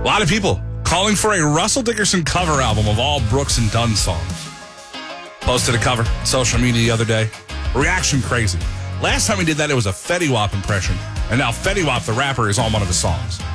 lot of people calling for a Russell Dickerson cover album of all Brooks and Dunn songs. Posted a cover on social media the other day. Reaction crazy. Last time he did that, it was a Fetty Wap impression. And now Fetty Wap, the rapper, is on one of his songs.